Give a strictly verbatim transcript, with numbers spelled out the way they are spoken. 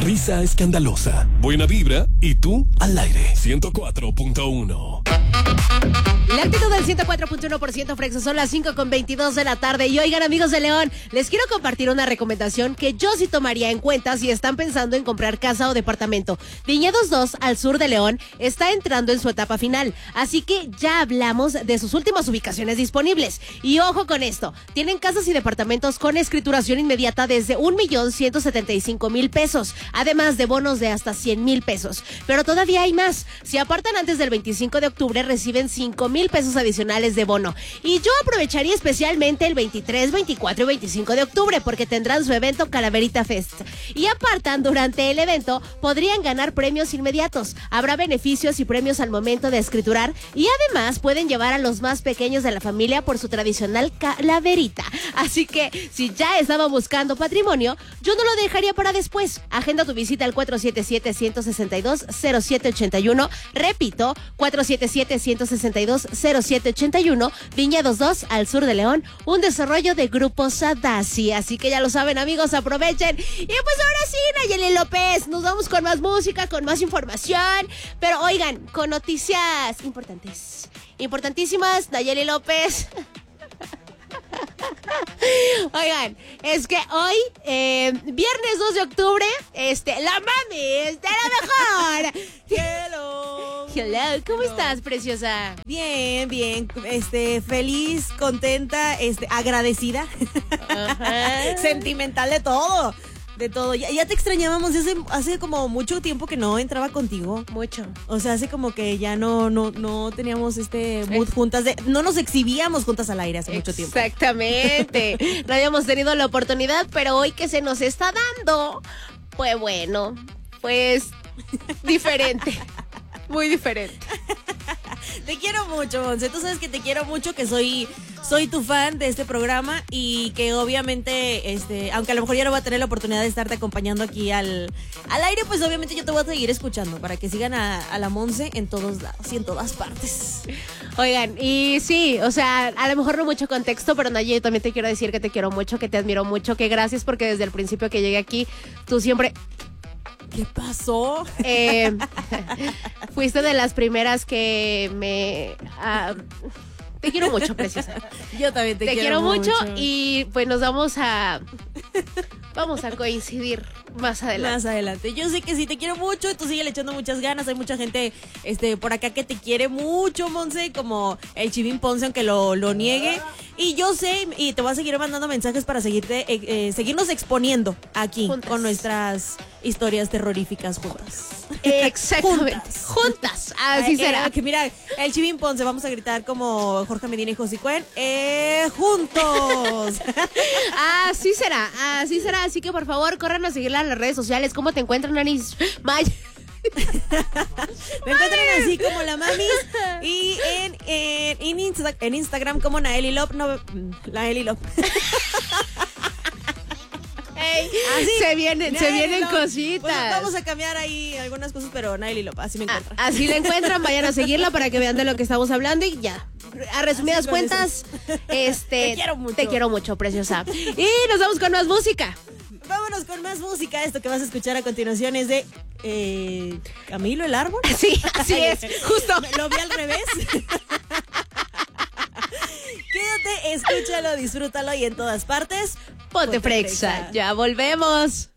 Risa escandalosa, buena vibra y tú al aire. ciento cuatro punto uno. La actitud del ciento cuatro punto uno por ciento Frexa, son las cinco con veintidós de la tarde. Y oigan, amigos de León, les quiero compartir una recomendación que yo sí tomaría en cuenta si están pensando en comprar casa o departamento. Viñedos dos, al sur de León, está entrando en su etapa final, así que ya hablamos de sus últimas ubicaciones disponibles. Y ojo con esto, tienen casas y departamentos con escrituración inmediata desde un millón ciento setenta y cinco mil pesos, además de bonos de hasta cien mil pesos. Pero todavía hay más. Si apartan antes del veinticinco de octubre, reciben cinco mil pesos adicionales de bono. Y yo aprovecharía especialmente el veintitrés, veinticuatro y veinticinco de octubre porque tendrán su evento Calaverita Fest. Y apartan durante el evento, podrían ganar premios inmediatos. Habrá beneficios y premios al momento de escriturar y además pueden llevar a los más pequeños de la familia por su tradicional calaverita. Así que si ya estaban buscando patrimonio, yo no lo dejaría para después. Agenda tu visita al cuatro siete siete, uno seis dos, cero siete ocho uno. Repito, cuatro siete siete, uno seis dos, cero siete ocho uno. Viñedos dos, al sur de León, un desarrollo de Grupo Sadasi. Así que ya lo saben, amigos, aprovechen. Y pues ahora sí, Nayeli López, nos vamos con más música, con más información. Pero oigan, con noticias importantes, importantísimas, Nayeli López. Oigan, es que hoy, eh, viernes dos de octubre, este, la mami es de la mejor. Hello. Hello, ¿cómo Hello. estás, preciosa? Bien, bien, este, feliz, contenta, este, agradecida, Ajá. sentimental de todo, de todo. Ya, ya te extrañábamos, hace, hace como mucho tiempo que no entraba contigo. Mucho. O sea, hace como que ya no, no, no teníamos este mood Es- juntas, de, no nos exhibíamos juntas al aire hace mucho tiempo. Exactamente. No habíamos tenido la oportunidad, pero hoy que se nos está dando, pues bueno, pues diferente. Muy diferente. Te quiero mucho, Monse. Tú sabes que te quiero mucho, que soy, soy tu fan de este programa y que obviamente, este, aunque a lo mejor ya no voy a tener la oportunidad de estarte acompañando aquí al, al aire, pues obviamente yo te voy a seguir escuchando para que sigan a, a la Monse en todos lados y en todas partes. Oigan, y sí, o sea, a lo mejor no mucho contexto, pero Naye, también te quiero decir que te quiero mucho, que te admiro mucho, que gracias porque desde el principio que llegué aquí, tú siempre ¿Qué pasó? eh, fuiste de las primeras que me... ah, te quiero mucho, preciosa. Yo también te, Te, quiero, mucho, y pues nos vamos a... Vamos a coincidir más adelante. Más adelante. Yo sé que sí te quiero mucho y tú sigue echando muchas ganas. Hay mucha gente este, por acá que te quiere mucho, Monse, como el Chivín Ponce, aunque lo, lo niegue. Y yo sé, y te voy a seguir mandando mensajes para seguirte, eh, eh, seguirnos exponiendo aquí Juntas. con nuestras historias terroríficas juntas. Exactamente. Juntas. Juntas. Así Eh, será. eh, que mira, el Chivín Ponce, vamos a gritar como Jorge Medina y José Cuen. Eh, juntos. Así será. Así será. Así que por favor, corran a seguirla en las redes sociales. ¿Cómo te encuentran, Anis? May. Me encuentran así como la mamis y en, en, en, Insta- en Instagram como Naeli Lop, no, Naeli Lop. Ey, Así, se vienen, se Naeli vienen Lop. cositas. Bueno, vamos a cambiar ahí algunas cosas, pero Naeli Lop, así me Ah, encuentran. así la encuentran, vayan a seguirla para que vean de lo que estamos hablando y ya. A resumidas Así con cuentas, este, Te quiero mucho. te quiero mucho, preciosa. Y nos vamos con más música. Vámonos con más música. Esto que vas a escuchar a continuación es de eh, Camilo el Árbol. Sí, así es, justo. Lo vi al revés. Quédate, escúchalo, disfrútalo y en todas partes. Ponte frexa, ya volvemos.